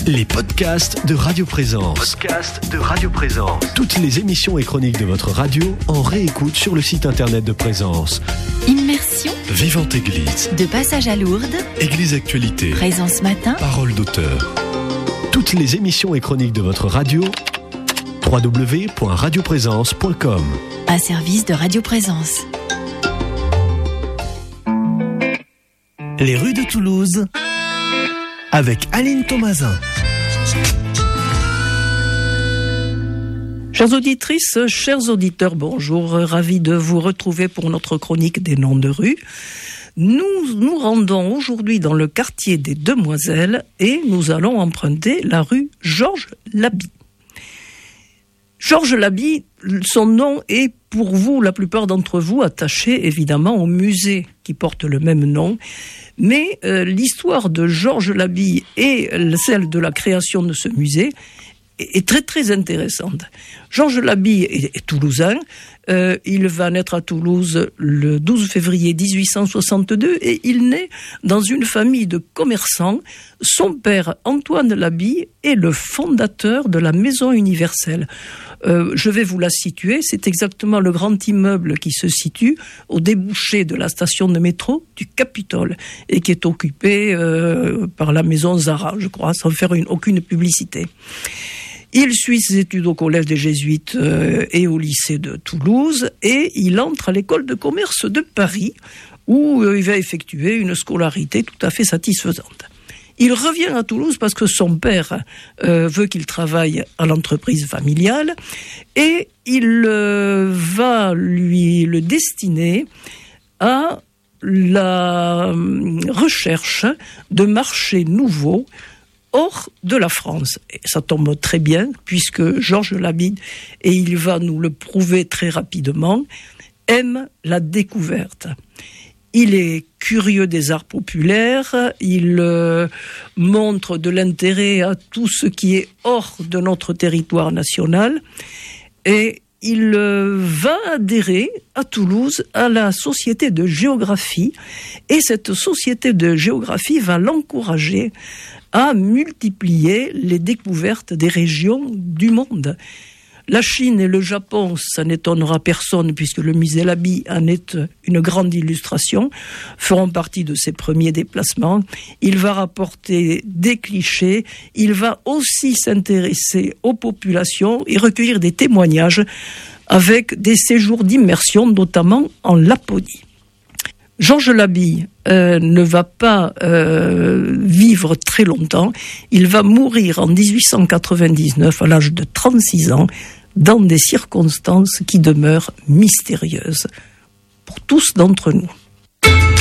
Les podcasts de Radio Présence. Toutes les émissions et chroniques de votre radio en réécoute sur le site internet de Présence. Immersion. Vivante Église. De passage à Lourdes. Église Actualité. Présence matin. Parole d'auteur. Toutes les émissions et chroniques de votre radio. www.radioprésence.com. Un service de Radio Présence. Les rues de Toulouse. Avec Aline Thomasin. Chères auditrices, chers auditeurs, bonjour, ravi de vous retrouver pour notre chronique des noms de rue. Nous nous rendons aujourd'hui dans le quartier des Demoiselles et nous allons emprunter la rue Georges Labie. Georges Labie, son nom est pour vous, la plupart d'entre vous, attaché évidemment au musée qui porte le même nom. Mais l'histoire de Georges Labie et celle de la création de ce musée est très très intéressante. Georges Labie est toulousain. Il va naître à Toulouse le 12 février 1862 et il naît dans une famille de commerçants. Son père, Antoine Labie, est le fondateur de la Maison Universelle. Je vais vous la situer. C'est exactement le grand immeuble qui se situe au débouché de la station de métro du Capitole et qui est occupé par la Maison Zara, je crois, sans faire aucune publicité. Il suit ses études au collège des Jésuites et au lycée de Toulouse et il entre à l'école de commerce de Paris où il va effectuer une scolarité tout à fait satisfaisante. Il revient à Toulouse parce que son père veut qu'il travaille à l'entreprise familiale et il va lui le destiner à la recherche de marchés nouveaux hors de la France. Et ça tombe très bien, puisque Georges Labie, et il va nous le prouver très rapidement, aime la découverte. Il est curieux des arts populaires, il montre de l'intérêt à tout ce qui est hors de notre territoire national, et il va adhérer à Toulouse à la Société de géographie, et cette Société de géographie va l'encourager à multiplier les découvertes des régions du monde. La Chine et le Japon, ça n'étonnera personne puisque le musée Labie en est une grande illustration, feront partie de ses premiers déplacements. Il va rapporter des clichés, il va aussi s'intéresser aux populations et recueillir des témoignages avec des séjours d'immersion, notamment en Laponie. Georges Labie ne va pas vivre très longtemps. Il va mourir en 1899 à l'âge de 36 ans dans des circonstances qui demeurent mystérieuses pour tous d'entre nous.